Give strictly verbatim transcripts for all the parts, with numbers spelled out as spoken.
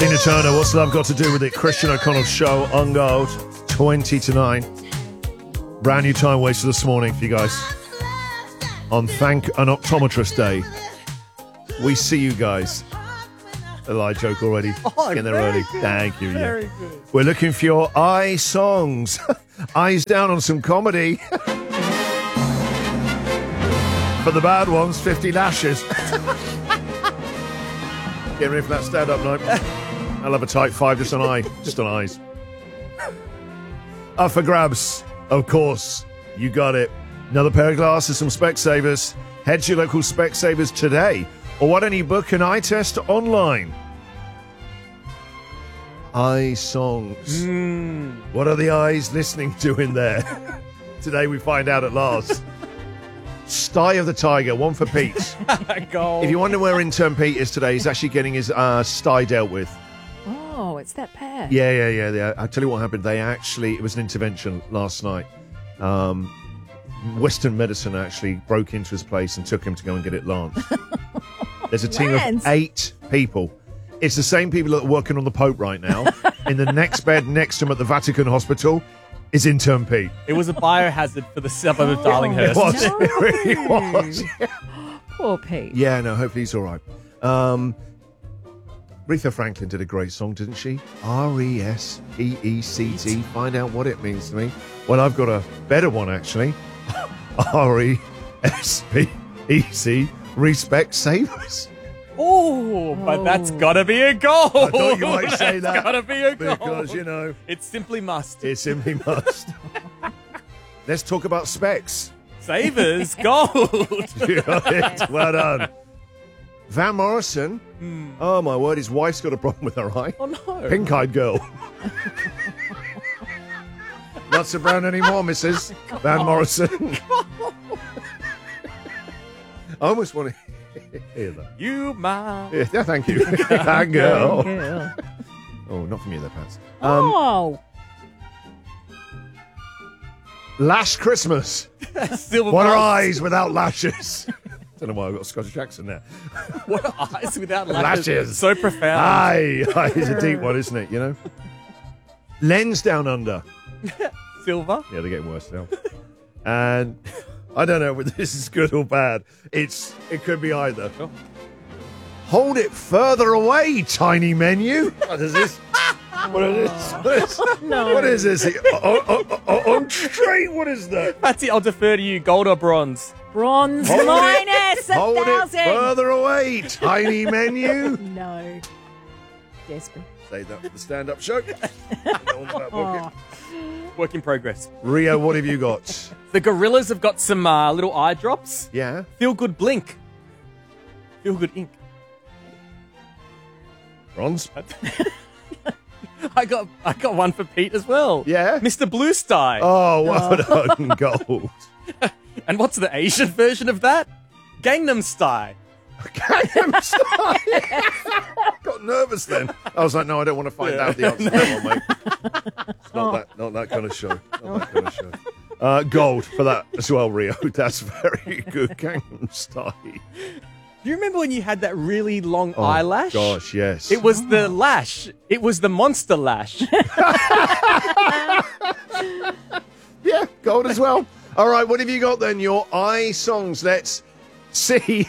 Tina Turner, what's love got to do with it? Christian O'Connell's show on Gold, twenty to nine. Brand new time waster this morning for you guys. On Thank an Optometrist Day. We see you guys. A light joke already. Oh, Getting there early. Good. Thank you. Very yeah. good. We're looking for your eye songs. Eyes down on some comedy. For the bad ones, fifty lashes. Get ready for that stand-up night. I'll have a tight five just on eye. Just on eyes. Up for grabs. Of course. You got it. Another pair of glasses from Specsavers. Head to your local Specsavers today. Or why don't you book an eye test online? Eye songs. Mm. What are the eyes listening to in there? Today we find out at last. Sty of the Tiger, one for Pete. Gold. If you wonder where intern Pete is today, he's actually getting his uh, sty dealt with. Oh, it's that bad. Yeah, yeah, yeah, yeah. I'll tell you what happened. They actually, it was an intervention last night. Um, Western medicine actually broke into his place and took him to go and get it lanced. There's a team Lance. of eight people. It's the same people that are working on the Pope right now. In the next bed next to him at the Vatican Hospital is intern Pete. It was a biohazard for the suburb of Darlinghurst. It was. No. It really was. Poor Pete. Yeah, no, hopefully he's all right. Um, Aretha Franklin did a great song, didn't she? R E S P E C T. Find out what it means to me. Well, I've got a better one, actually. R E S P E C. Respect Savers. Oh, but Oh. that's got to be a goal. I thought you might say that. It's got to be a goal. Because, you know, It simply must. it simply must. Let's talk about specs. Savers, gold. You got it. Well done. Van Morrison. Hmm. Oh, my word, his wife's got a problem with her eye. Oh, no. Pink-eyed girl. Not so brown anymore, Missus Van Morrison. I almost want to hear that. You, my... Yeah, yeah, thank you. That girl. Girl. Oh, not from you, there, Pats. Um, Oh, Last Christmas. Silver What are bulbs. eyes without lashes? Don't know why I've got a Scottish accent there. What are eyes without lashes? Lashes. So profound. Aye, aye, it's a deep one, isn't it, you know? Lens down under. Silver. Yeah, they're getting worse now. And I don't know whether this is good or bad. It's It could be either. Sure. Hold it further away, tiny menu. What is this? What is this? What is, No. what is this? Oh, oh, oh, oh, on straight, what is that? Patsy, I'll defer to you. Gold or bronze? bronze Hold it- minus a Hold it thousand. further away, tiny menu. No. Desperate. Say that for the stand-up show. Oh. Work in progress. Rio, what have you got? The Gorillas have got some uh, little eye drops. Yeah? Feel good blink. Feel good ink. Bronze? I got I got one for Pete as well. Yeah? Mister Blue Sty. Oh, well done, gold. And what's the Asian version of that? Gangnam Style. Gangnam Style. Got nervous then. I was like, no, I don't want to find Yeah. out the answer to that one, mate. It's not that, not that kind of show. Not that kind of show. Uh, gold for that as well, Rio. That's very good. Gangnam Style. Do you remember when you had that really long Oh, eyelash? gosh, yes. It was the lash. It was the monster lash. Yeah, gold as well. All right, what have you got then? Your eye songs. Let's see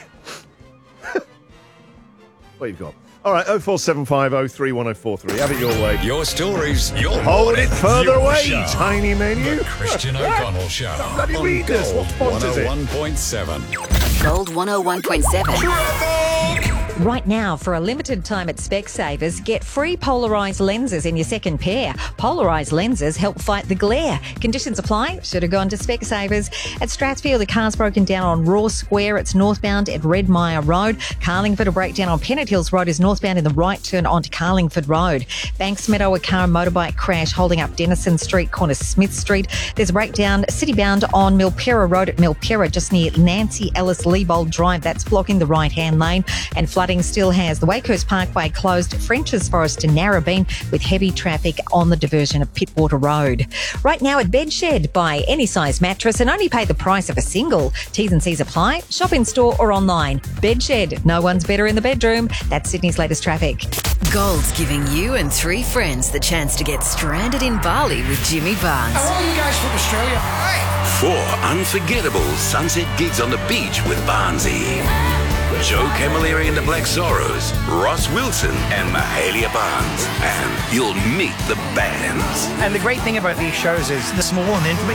what you've got. All right, oh four seven five oh three one oh four three. Have it your way. Your stories, your Hold morning, it further your away, show. tiny menu. The Christian O'Connell Show. Bloody on read this. What Gold font is it? one oh one point seven. Gold one oh one point seven. Right now, for a limited time at Specsavers, get free polarised lenses in your second pair. Polarised lenses help fight the glare. Conditions apply. Should have gone to Specsavers. At Strathfield, the car's broken down on Raw Square. It's northbound at Redmire Road. Carlingford, a breakdown on Pennant Hills Road is northbound in the right turn onto Carlingford Road. Banks Meadow, a car and motorbike crash holding up Denison Street, corner Smith Street. There's a breakdown city-bound on Milpera Road at Milpera, just near Nancy Ellis Leibold Drive. That's blocking the right-hand lane. And flooding flooding still has the Wakehurst Parkway closed, French's Forest to Narrabeen, with heavy traffic on the diversion of Pittwater Road. Right now at Bedshed, buy any size mattress and only pay the price of a single. T's and C's apply. Shop in store or online. Bedshed, no one's better in the bedroom. That's Sydney's latest traffic. Gold's giving you and three friends the chance to get stranded in Bali with Jimmy Barnes. Are all you guys from Australia? Four unforgettable sunset gigs on the beach with Barnesy. Joe Camilleri and the Black Zorros, Ross Wilson and Mahalia Barnes. And you'll meet the bands. And the great thing about these shows is the small and intimate